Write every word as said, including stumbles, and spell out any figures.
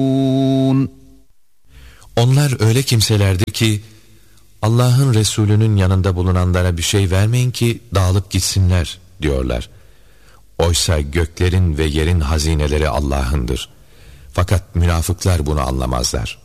Onlar öyle kimselerdi ki Allah'ın Resulü'nün yanında bulunanlara bir şey vermeyin ki dağılıp gitsinler diyorlar. Oysa göklerin ve yerin hazineleri Allah'ındır. Fakat münafıklar bunu anlamazlar.